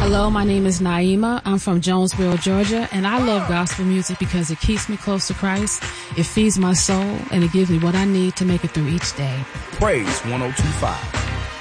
Hello, my name is Naima. I'm from Jonesboro, Georgia, and I love gospel music because it keeps me close to Christ, it feeds my soul, and it gives me what I need to make it through each day. Praise 102.5.